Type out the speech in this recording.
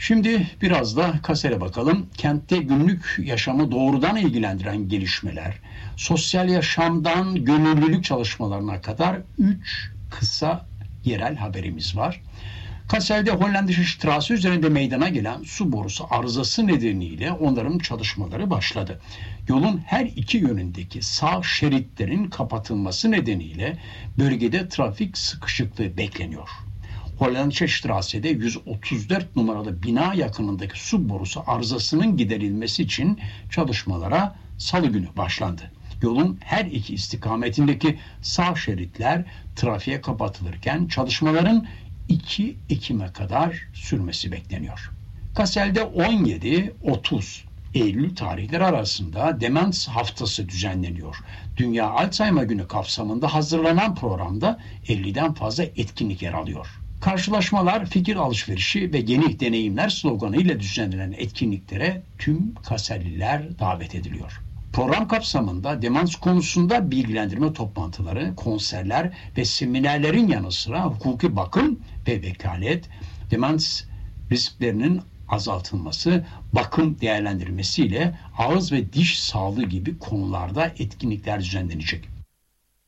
Şimdi biraz da Kasel'e bakalım. Kentte günlük yaşamı doğrudan ilgilendiren gelişmeler, sosyal yaşamdan gönüllülük çalışmalarına kadar 3 kısa yerel haberimiz var. Kassel'de Holländische Straße üzerinde meydana gelen su borusu arızası nedeniyle onların çalışmaları başladı. Yolun her iki yönündeki sağ şeritlerin kapatılması nedeniyle bölgede trafik sıkışıklığı bekleniyor. Holländische Straße'de 134 numaralı bina yakınındaki su borusu arızasının giderilmesi için çalışmalara Salı günü başlandı. Yolun her iki istikametindeki sağ şeritler trafiğe kapatılırken çalışmaların 2 Ekim'e kadar sürmesi bekleniyor. Kassel'de 17-30 Eylül tarihleri arasında Demans Haftası düzenleniyor. Dünya Alzheimer Günü kapsamında hazırlanan programda 50'den fazla etkinlik yer alıyor. Karşılaşmalar, fikir alışverişi ve yeni deneyimler sloganıyla düzenlenen etkinliklere tüm Kasselliler davet ediliyor. Program kapsamında demans konusunda bilgilendirme toplantıları, konserler ve seminerlerin yanı sıra hukuki bakım ve vekalet, demans risklerinin azaltılması, bakım değerlendirilmesiyle ağız ve diş sağlığı gibi konularda etkinlikler düzenlenecek.